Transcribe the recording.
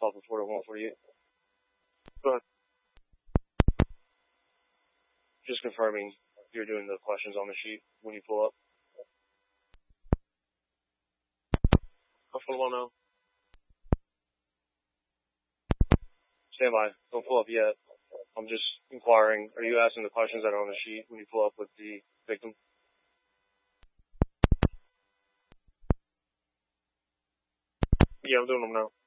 Top reporter 148. Go ahead. Just confirming you're doing the questions on the sheet when you pull up. How full now? Stand by. Don't pull up yet. I'm just inquiring, are you asking the questions that are on the sheet when you pull up with the victim? Yeah, I'm doing them now.